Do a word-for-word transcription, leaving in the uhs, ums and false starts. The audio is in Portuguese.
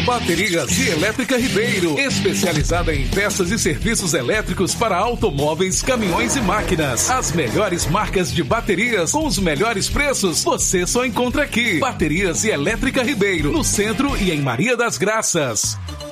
Baterias e Elétrica Ribeiro, especializada em peças e serviços elétricos para automóveis, caminhões e máquinas. As melhores marcas de baterias com os melhores preços, você só encontra aqui. Baterias e Elétrica Ribeiro, no centro e em Maria das Graças.